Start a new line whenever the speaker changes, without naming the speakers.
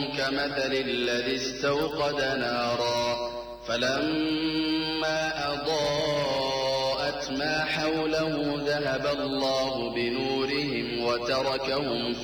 كمثل الذي استوقد نارا فلما أضاءت ما حوله ذهب الله بنورهم وتركهم